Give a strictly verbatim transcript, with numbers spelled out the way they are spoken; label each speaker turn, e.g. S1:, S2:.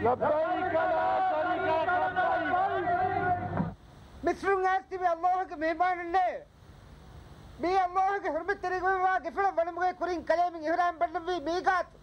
S1: لبيك لا شريك لك لبيك.
S2: مثل ناستي بالله كمهمان النه بي الله كحرمة تريقوا واقفنا ونمغي كورين كلامي إهرام بنبي بيقات